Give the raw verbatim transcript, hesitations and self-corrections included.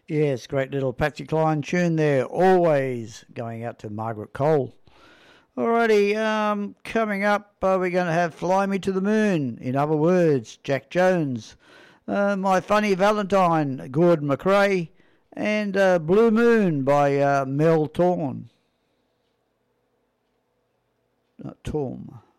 Yes, great little Patsy Cline tune there. Always going out to Margaret Cole. Alrighty, um, coming up, uh, we're going to have Fly Me to the Moon. In other words, Jack Jones. Uh, My Funny Valentine, Gordon McRae. And uh, Blue Moon by uh, Mel Torn. Not Torm.